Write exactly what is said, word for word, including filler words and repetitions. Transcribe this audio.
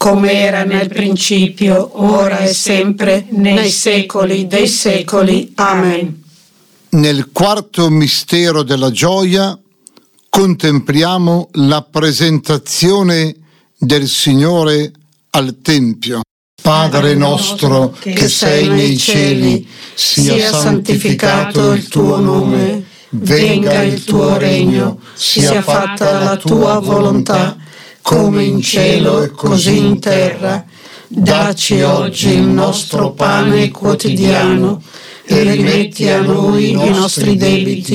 come era nel principio, ora e sempre, nei secoli dei secoli. Amen. Nel quarto mistero della gioia contempliamo la presentazione del Signore al Tempio. Padre nostro che sei nei cieli, sia santificato il tuo nome, venga il tuo regno, sia fatta la tua volontà, come in cielo e così in terra. Dacci oggi il nostro pane quotidiano e rimetti a noi i nostri debiti,